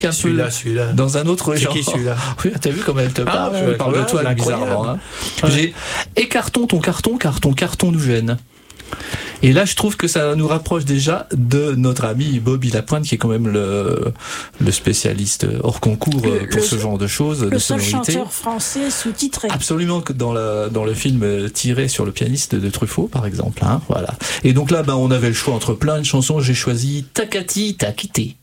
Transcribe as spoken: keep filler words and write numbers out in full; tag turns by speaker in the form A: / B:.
A: un
B: celui-là,
A: peu
B: celui-là.
A: dans un autre
B: C'est
A: genre.
B: qui celui-là?
A: Oui, t'as vu comment elle te parle?
B: Ah,
A: Elle parle de toi,
B: c'est
A: bizarrement. Hein.
B: Ouais.
A: J'ai écartons ton carton, car ton carton nous gêne. Et là, je trouve que ça nous rapproche déjà de notre ami Bobby Lapointe, qui est quand même le, le spécialiste hors concours
C: Le-
A: pour
C: le-
A: ce genre de choses,
C: Le
A: de
C: seul
A: sonorité.
C: chanteur français sous-titré.
A: Absolument, que dans, la, dans le film tiré sur le pianiste de Truffaut, par exemple. Hein, voilà. Et donc là, ben, on avait le choix entre plein de chansons. J'ai choisi Takati Takité.